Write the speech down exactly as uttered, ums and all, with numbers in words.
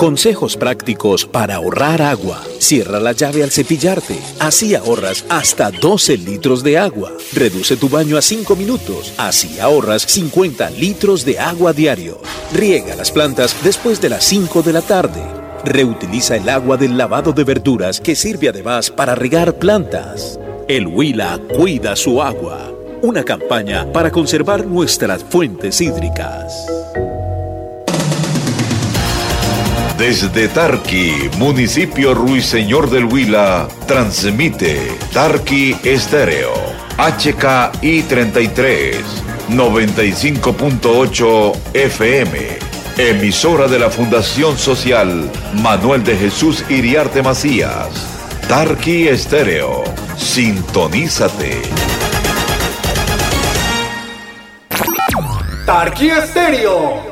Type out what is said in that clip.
Consejos prácticos para ahorrar agua. Cierra la llave al cepillarte. Así ahorras hasta doce litros de agua. Reduce tu baño a cinco minutos. Así ahorras cincuenta litros de agua diario. Riega las plantas después de las cinco de la tarde. Reutiliza el agua del lavado de verduras que sirve además para regar plantas. El Huila cuida su agua. Una campaña para conservar nuestras fuentes hídricas. Desde Tarqui, municipio Ruiseñor del Huila, transmite Tarqui Estéreo, H K I treinta y tres, noventa y cinco punto ocho F M, emisora de la Fundación Social Manuel de Jesús Iriarte Macías. Tarqui Estéreo, sintonízate. Tarqui Estéreo.